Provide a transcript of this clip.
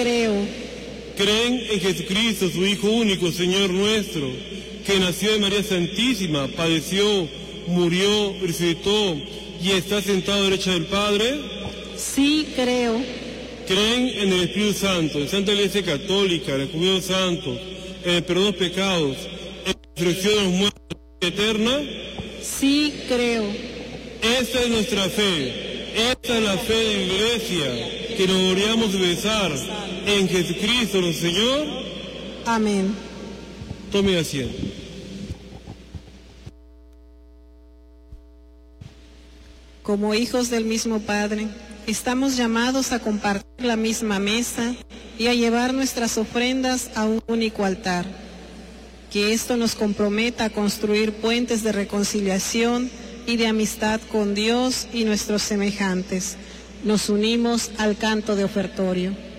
creo. ¿Creen en Jesucristo, su Hijo único, Señor nuestro, que nació de María Santísima, padeció, murió, resucitó y está sentado a la derecha del Padre? Sí, creo. ¿Creen en el Espíritu Santo, en Santa Iglesia Católica, en el comunión de los santos, en el perdón de los pecados, en la resurrección de los muertos y vida eterna? Sí, creo. Esta es nuestra fe, esta es la fe de la Iglesia, que nos gloriamos de besar en Jesucristo nuestro Señor. Amén. Tome asiento. Como hijos del mismo Padre, estamos llamados a compartir la misma mesa y a llevar nuestras ofrendas a un único altar. Que esto nos comprometa a construir puentes de reconciliación y de amistad con Dios y nuestros semejantes. Nos unimos al canto de ofertorio.